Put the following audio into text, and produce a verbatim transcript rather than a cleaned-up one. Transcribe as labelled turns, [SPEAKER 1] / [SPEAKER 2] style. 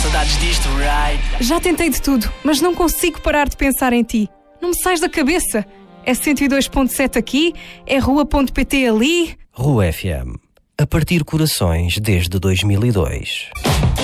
[SPEAKER 1] saudades disto, right?
[SPEAKER 2] Já tentei de tudo, mas não consigo parar de pensar em ti. Não me sais da cabeça. É cento e dois ponto sete aqui, é rua ponto pt ali.
[SPEAKER 3] Rua F M. A partir corações desde dois mil e dois.